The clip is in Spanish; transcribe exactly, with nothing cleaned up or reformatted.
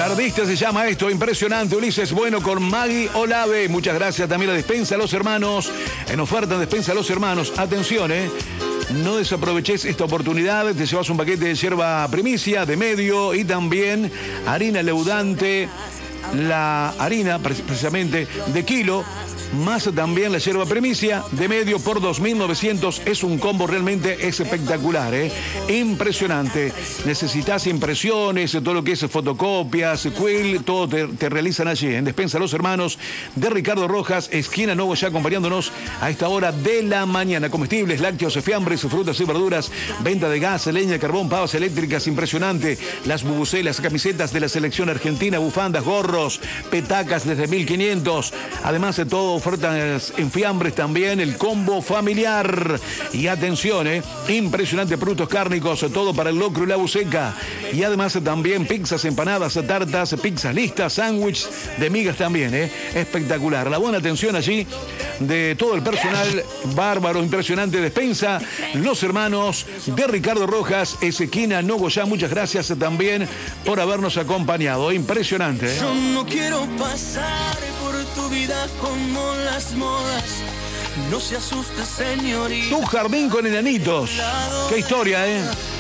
Perdiste se llama esto, impresionante. Ulises Bueno con Maggie Olave. Muchas gracias también a Despensa a los Hermanos. En oferta Despensa a los Hermanos. Atención, eh. No desaproveches esta oportunidad. Te llevas un paquete de yerba primicia de medio y también harina leudante. La harina, precisamente, de kilo, más también la yerba primicia de medio por dos mil novecientos. Es un combo realmente espectacular, ¿eh? Impresionante. Necesitas impresiones, todo lo que es fotocopias, quill, todo te, te realizan allí en Despensa a los Hermanos de Ricardo Rojas, esquina Novo, ya acompañándonos a esta hora de la mañana. Comestibles, lácteos, fiambres, frutas y verduras, venta de gas, leña, carbón, pavas eléctricas, impresionante. Las bubucelas, camisetas de la selección argentina, bufandas, gorros, petacas desde mil quinientos. Además de todo, ofertas en fiambres también, el combo familiar. Y atención, eh, impresionante, productos cárnicos, todo para el locro y la buceca. Y además también pizzas, empanadas, tartas, pizzas listas, sándwiches de migas también, eh. Espectacular. La buena atención allí de todo el personal bárbaro, impresionante. Despensa Los Hermanos de Ricardo Rojas, esquina Nogoyá. Muchas gracias también por habernos acompañado. Impresionante, eh. Yo no quiero pasar por tu vida como las modas. No se asuste, señorita. Tu jardín con enanitos. Qué historia, ¿eh?